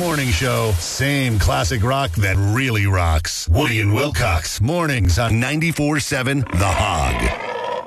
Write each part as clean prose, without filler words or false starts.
morning show. Same classic rock that really rocks. Woody and Wilcox. Mornings on 94.7 The Hog.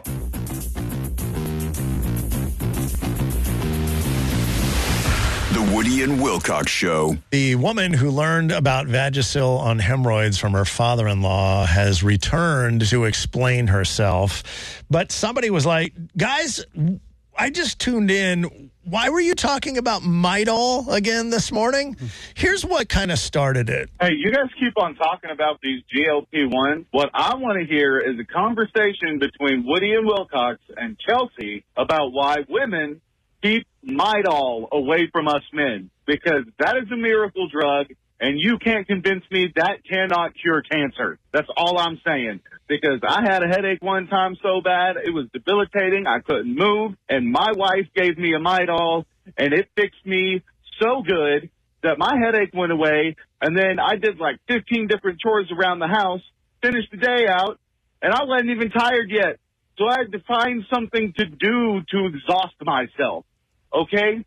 The Woody and Wilcox Show. The woman who learned about Vagisil on hemorrhoids from her father-in-law has returned to explain herself. But somebody was like, guys, I just tuned in. Why were you talking about Midol again this morning? Here's what kind of started it. Hey, you guys keep on talking about these GLP-1s. What I want to hear is a conversation between Woody and Wilcox and Chelsea about why women keep Midol away from us men, because that is a miracle drug, and you can't convince me that cannot cure cancer. That's all I'm saying, because I had a headache one time so bad, it was debilitating, I couldn't move, and my wife gave me a Midol, and it fixed me so good that my headache went away, and then I did like 15 different chores around the house, finished the day out, and I wasn't even tired yet, so I had to find something to do to exhaust myself. Okay?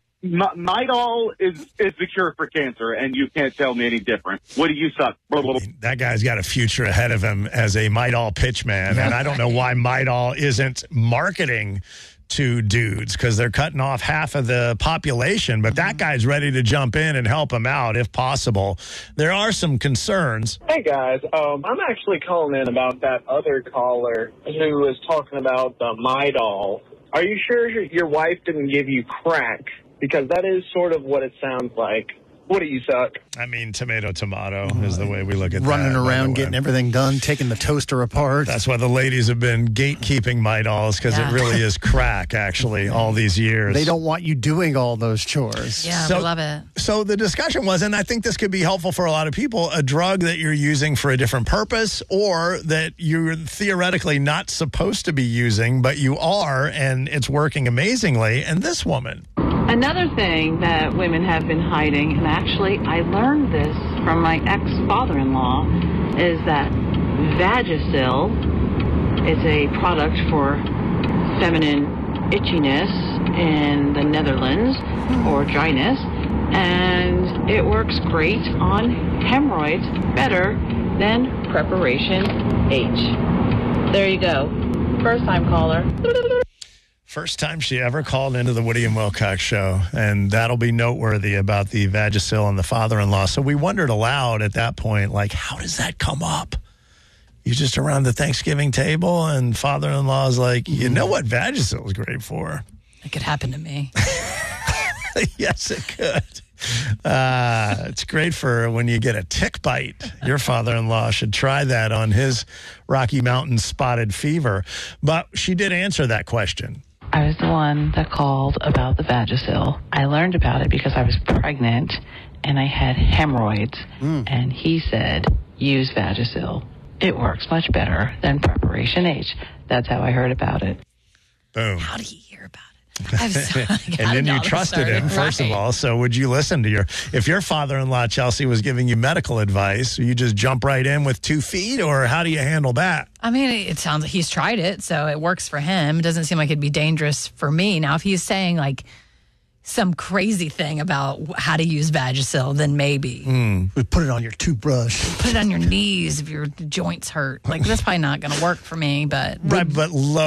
Midol is the cure for cancer, and you can't tell me any different. What do you suck? That guy's got a future ahead of him as a Midol pitchman, and I don't know why Midol isn't marketing to dudes, because they're cutting off half of the population, but that guy's ready to jump in and help him out if possible. There are some concerns. Hey, guys. I'm actually calling in about that other caller who was talking about the Midol. Are you sure your wife didn't give you crack? Because that is sort of what it sounds like. What do you suck? I mean, tomato is the way we look at that. Running around, getting everything done, taking the toaster apart. That's why the ladies have been gatekeeping Midols, because it really is crack, actually, all these years. They don't want you doing all those chores. Yeah, I love it. So the discussion was, and I think this could be helpful for a lot of people, a drug that you're using for a different purpose, or that you're theoretically not supposed to be using, but you are, and it's working amazingly. And this woman... Another thing that women have been hiding, and actually I learned this from my ex-father-in-law, is that Vagisil is a product for feminine itchiness in the Netherlands, or dryness, and it works great on hemorrhoids better than Preparation H. There you go. First-time caller. First time she ever called into the Woody and Wilcox show, and that'll be noteworthy about the Vagisil and the father-in-law. So we wondered aloud at that point, like, how does that come up? You just around the Thanksgiving table, and father-in-law's like, you know what Vagisil is great for? It could happen to me. Yes, it could. It's great for when you get a tick bite. Your father-in-law should try that on his Rocky Mountain spotted fever. But she did answer that question. I was the one that called about the Vagisil. I learned about it because I was pregnant and I had hemorrhoids. And he said, use Vagisil. It works much better than Preparation H. That's how I heard about it. Boom. How did he hear about it? And then you trusted him, first of all. So would you listen to if your father-in-law, Chelsea, was giving you medical advice, you just jump right in with 2 feet, or how do you handle that? I mean, it sounds like he's tried it, so it works for him. It doesn't seem like it'd be dangerous for me. Now, if he's saying like some crazy thing about how to use Vagisil, then maybe. We put it on your toothbrush. Put it on your knees if your joints hurt. Like, that's probably not going to work for me, but... Right, but